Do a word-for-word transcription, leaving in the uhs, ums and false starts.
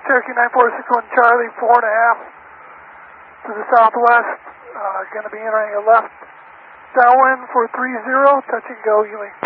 Cherokee nine four six one Charlie, four and a half to the southwest. Uh, going to be entering a left downwind for three zero, touch and go, Ewing.